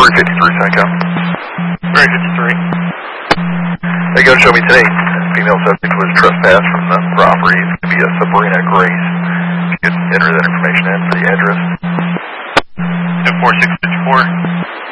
353 Psycho. 353. They go to show me today. Female subject was trespassed from the property. It's going to be a Sabrina Grace. You could enter that information in for the address. 4654.